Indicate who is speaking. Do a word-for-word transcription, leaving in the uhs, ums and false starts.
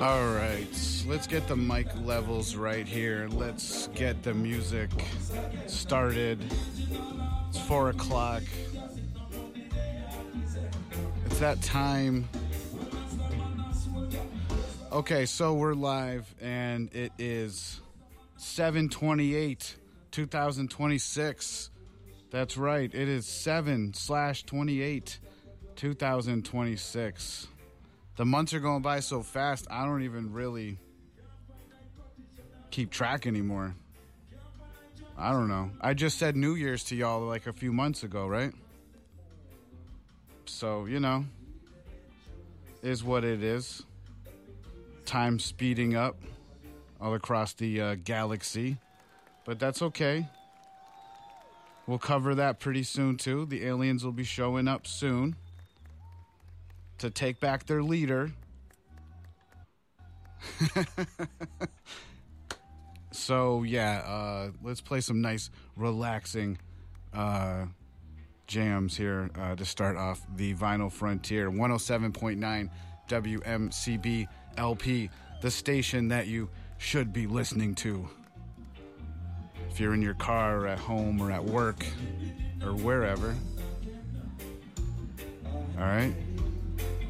Speaker 1: All right, let's get the mic levels right here. Let's get the music started. It's four o'clock. It's that time. Okay, so we're live, and it is seven twenty-eight, twenty twenty-six. That's right, it is seven slash twenty-eight, twenty twenty-six. The months are going by so fast, I don't even really keep track anymore. I don't know. I just said New Year's to y'all like a few months ago, right? So, you know, is what it is. Time speeding up all across the uh, galaxy. But that's okay. We'll cover that pretty soon, too. The aliens will be showing up soon to take back their leader. So, yeah, uh, let's play some nice, relaxing uh, jams here uh, to start off the Vinyl Frontier. one oh seven point nine W M C B L P, the station that you should be listening to. If you're in your car or at home or at work or wherever. All right.